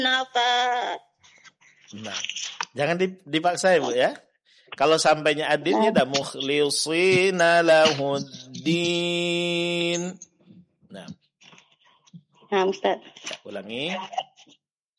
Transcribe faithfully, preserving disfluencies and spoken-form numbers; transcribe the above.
Nafa. Nah, jangan dipaksa ya Bu ya. Kalau sampainya adil ya dah mukhlisina lahuddin. Nah. Nah, Ustaz. Ulangi.